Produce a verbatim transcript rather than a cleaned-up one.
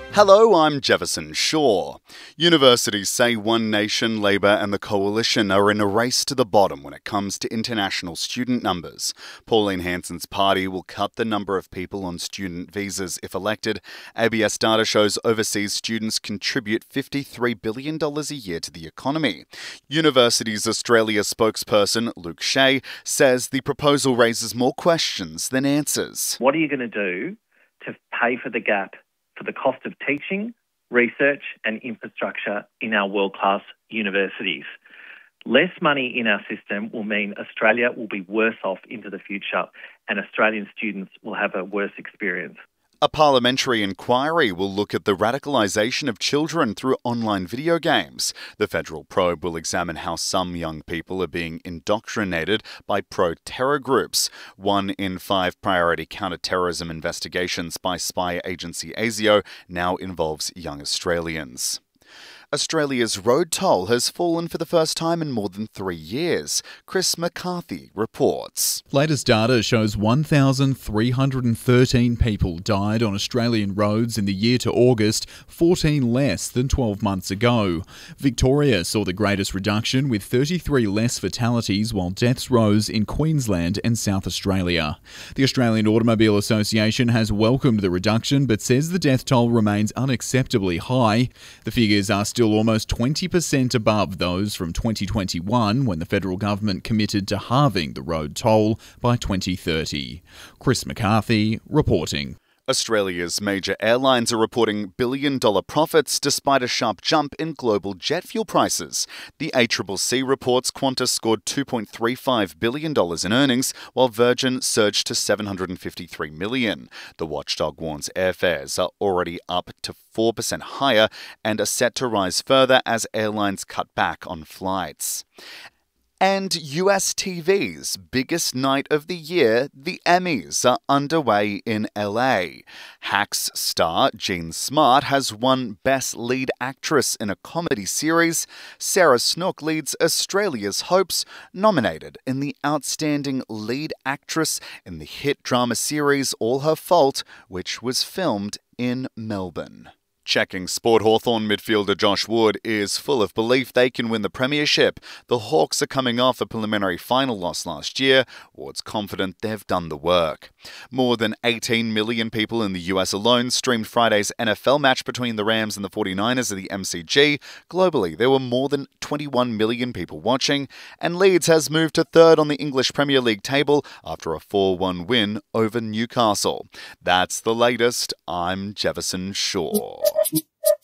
Hello, I'm Jefferson Shaw. Universities say One Nation, Labour and the Coalition are in a race to the bottom when it comes to international student numbers. Pauline Hanson's party will cut the number of people on student visas if elected. A B S data shows overseas students contribute fifty-three billion dollars a year to the economy. Universities Australia spokesperson Luke Shea says the proposal raises more questions than answers. What are you going to do to pay for the gap for the cost of teaching, research and infrastructure in our world-class universities? Less money in our system will mean Australia will be worse off into the future and Australian students will have a worse experience. A parliamentary inquiry will look at the radicalisation of children through online video games. The federal probe will examine how some young people are being indoctrinated by pro-terror groups. One in five priority counter-terrorism investigations by spy agency ASIO now involves young Australians. Australia's road toll has fallen for the first time in more than three years. Chris McCarthy reports. Latest data shows one thousand three hundred thirteen people died on Australian roads in the year to August, fourteen less than twelve months ago. Victoria saw the greatest reduction with thirty-three less fatalities, while deaths rose in Queensland and South Australia. The Australian Automobile Association has welcomed the reduction but says the death toll remains unacceptably high. The figures are still Still almost twenty percent above those from twenty twenty-one, when the federal government committed to halving the road toll by twenty thirty. Chris McCarthy reporting. Australia's major airlines are reporting billion-dollar profits despite a sharp jump in global jet fuel prices. The A C C C reports Qantas scored two point three five billion dollars in earnings, while Virgin surged to seven hundred fifty-three million dollars. The watchdog warns airfares are already up to four percent higher and are set to rise further as airlines cut back on flights. And U S T V's biggest night of the year, the Emmys, are underway in L A. Hacks star Jean Smart has won Best Lead Actress in a Comedy Series. Sarah Snook leads Australia's Hopes, nominated in the Outstanding Lead Actress in the hit drama series All Her Fault, which was filmed in Melbourne. Checking sport, Hawthorn midfielder Josh Wood is full of belief they can win the premiership. The Hawks are coming off a preliminary final loss last year. Wood's confident they've done the work. More than eighteen million people in the U S alone streamed Friday's N F L match between the Rams and the forty-niners at the M C G. Globally, there were more than twenty-one million people watching, and Leeds has moved to third on the English Premier League table after a four one win over Newcastle. That's the latest. I'm Jefferson Shaw.